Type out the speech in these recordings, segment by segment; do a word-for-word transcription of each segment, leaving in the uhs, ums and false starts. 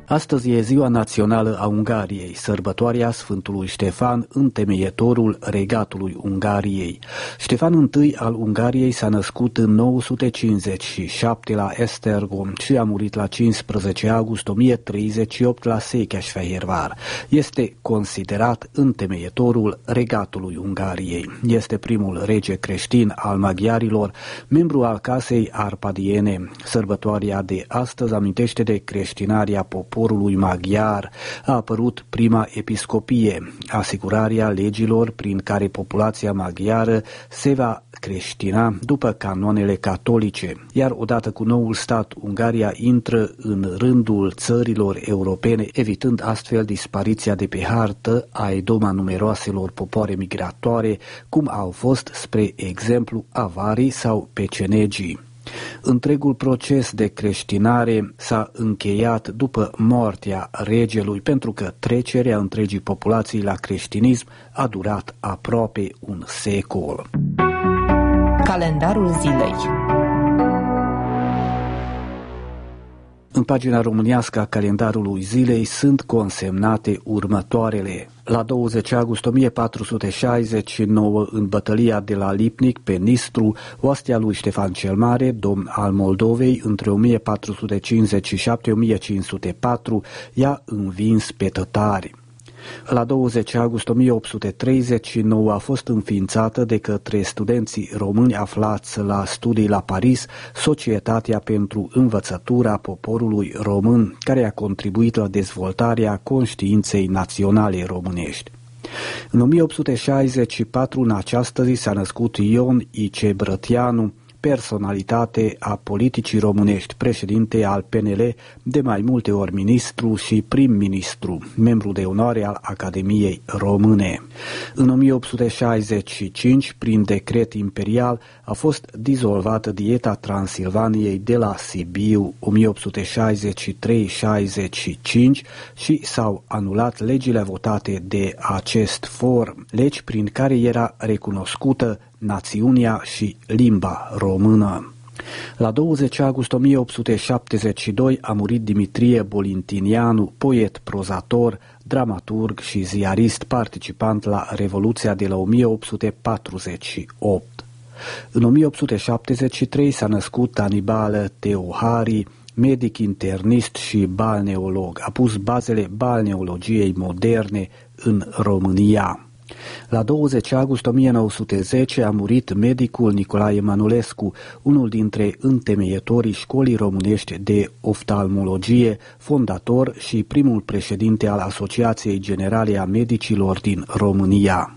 Astăzi e ziua națională a Ungariei, sărbătoarea Sfântului Ștefan, întemeietorul regatului Ungariei. Ștefan I al Ungariei s-a născut în nouă sute cincizeci și șapte la Esztergom și a murit la cincisprezece august o mie treizeci și opt la Székesfehérvár. Este considerat întemeietorul regatului Ungariei. Este primul rege creștin al maghiarilor, membru al casei arpadiene. Sărbătoarea de astăzi amintește de creștinarea poporului poporului maghiar. A apărut prima episcopie, asigurarea legilor prin care populația maghiară se va creștina după canoanele catolice, iar odată cu noul stat, Ungaria intră în rândul țărilor europene, evitând astfel dispariția de pe hartă a idoma numeroaselor popoare migratoare, cum au fost, spre exemplu, avarii sau pecenegii. Întregul proces de creștinare s-a încheiat după moartea regelui, pentru că trecerea întregii populații la creștinism a durat aproape un secol. Calendarul zilei. În pagina românească a calendarului zilei sunt consemnate următoarele. La douăzeci august o mie patru sute șaizeci și nouă, în bătălia de la Lipnic, pe Nistru, oastea lui Ștefan cel Mare, domn al Moldovei, între o mie patru sute cincizeci și șapte - o mie cinci sute patru, i-a învins pe tătari. La douăzeci august o mie opt sute treizeci și nouă a fost înființată de către studenții români aflați la studii la Paris Societatea pentru Învățătura Poporului Român, care a contribuit la dezvoltarea conștiinței naționale românești. În o mie opt sute șaizeci și patru, în această zi, s-a născut Ion I. Brătianu, personalitate a politicii românești, președinte al P N L, de mai multe ori ministru și prim-ministru, membru de onoare al Academiei Române. În o mie opt sute șaizeci și cinci, prin decret imperial, a fost dizolvată Dieta Transilvaniei de la Sibiu o mie opt sute șaizeci și trei - șaizeci și cinci și s-au anulat legile votate de acest for, legi prin care era recunoscută națiunea și limba română. La douăzeci august o mie opt sute șaptezeci și doi a murit Dimitrie Bolintinianu, poet, prozator, dramaturg și ziarist, participant la Revoluția de la o mie opt sute patruzeci și opt. În o mie opt sute șaptezeci și trei s-a născut Anibal Teohari, medic internist și balneolog. A pus bazele balneologiei moderne în România. La douăzeci august o mie nouă sute zece a murit medicul Nicolae Manolescu, unul dintre întemeietorii școlii românești de oftalmologie, fondator și primul președinte al Asociației Generale a Medicilor din România.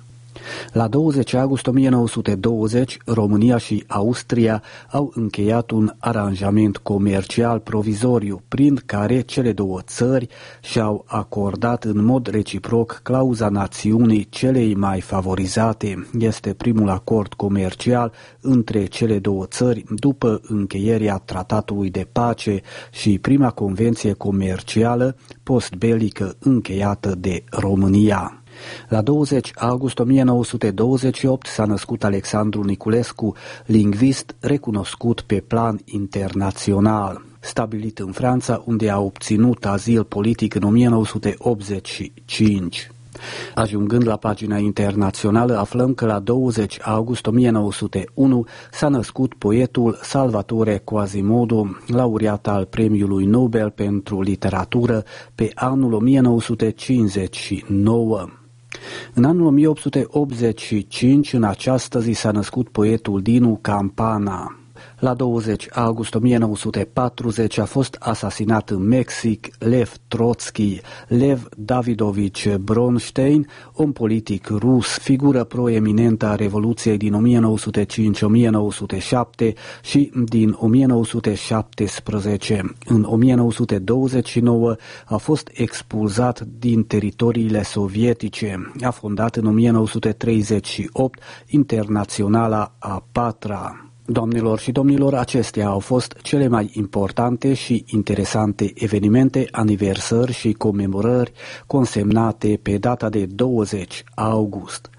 La douăzeci august o mie nouă sute douăzeci, România și Austria au încheiat un aranjament comercial provizoriu, prin care cele două țări și-au acordat în mod reciproc clauza națiunii celei mai favorizate. Este primul acord comercial între cele două țări după încheierea tratatului de pace și prima convenție comercială postbelică încheiată de România. La douăzeci august o mie nouă sute douăzeci și opt s-a născut Alexandru Niculescu, lingvist recunoscut pe plan internațional, stabilit în Franța, unde a obținut azil politic în o mie nouă sute optzeci și cinci. Ajungând la pagina internațională, aflăm că la douăzeci august o mie nouă sute unu s-a născut poetul Salvatore Quasimodo, laureat al Premiului Nobel pentru literatură pe anul o mie nouă sute cincizeci și nouă. În anul o mie opt sute optzeci și cinci, în această zi, s-a născut poetul Dinu Campana. La douăzeci august o mie nouă sute patruzeci a fost asasinat în Mexic Lev Trotsky, Lev Davidovich Bronstein, un politic rus, figură proeminentă a Revoluției din o mie nouă sute cinci - o mie nouă sute șapte și din o mie nouă sute șaptesprezece. În o mie nouă sute douăzeci și nouă a fost expulzat din teritoriile sovietice. A fondat în o mie nouă sute treizeci și opt Internaționala a patra. Doamnelor și domnilor, acestea au fost cele mai importante și interesante evenimente, aniversări și comemorări consemnate pe data de douăzeci august.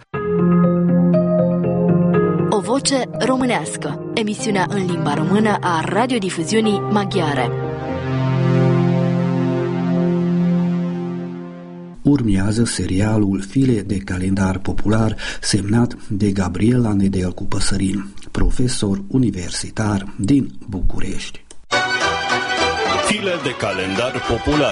O voce românească, emisiunea în limba română a radiodifuziunii maghiare. Urmează serialul File de calendar popular semnat de Gabriela Nedelcu Păsărin, profesor universitar din București. File de calendar popular.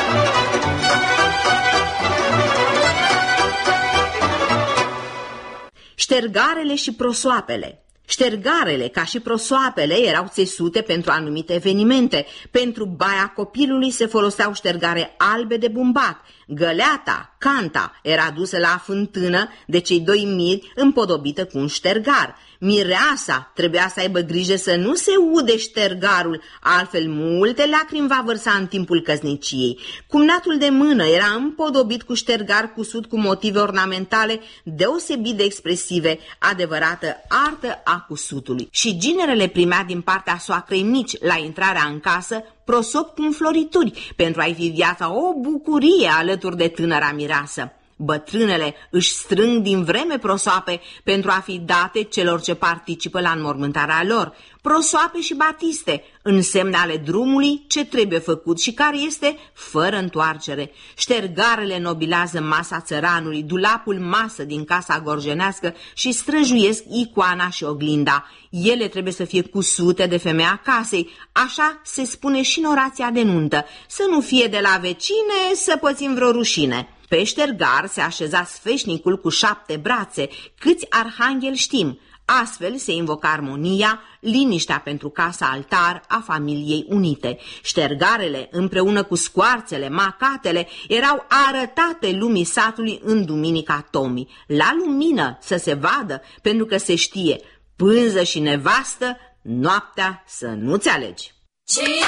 Ștergarele și prosoapele. Ștergarele, ca și prosoapele, erau țesute pentru anumite evenimente. Pentru baia copilului se foloseau ștergare albe de bumbac. Găleata, canta, era dusă la fântână de cei doi miri împodobită cu un ștergar. Mireasa trebuia să aibă grijă să nu se ude ștergarul, altfel multe lacrimi va vărsa în timpul căsniciei. Cumnatul de mână era împodobit cu ștergar cusut cu motive ornamentale deosebit de expresive, adevărată artă a cusutului. Și ginerele primea din partea soacrei mici la intrarea în casă prosop cu înflorituri, pentru a-i fi viața o bucurie alături de tânăra mireasă. Bătrânele își strâng din vreme prosoape pentru a fi date celor ce participă la înmormântarea lor. Prosoape și batiste, în semne ale drumului ce trebuie făcut și care este fără întoarcere. Ștergarele nobilează masa țăranului, dulapul masă din casa gorjenească și străjuiesc icoana și oglinda. Ele trebuie să fie cusute de femeia casei, așa se spune și în orația de nuntă, să nu fie de la vecine să pățim vreo rușine. Pe ștergar se așeza sfeșnicul cu șapte brațe, câți arhangheli știm. Astfel se invoca armonia, liniștea pentru casa altar a familiei unite. Ștergarele, împreună cu scoarțele, macatele, erau arătate lumii satului în duminica Tomii. La lumină să se vadă, pentru că se știe, pânză și nevastă, noaptea să nu-ți alegi.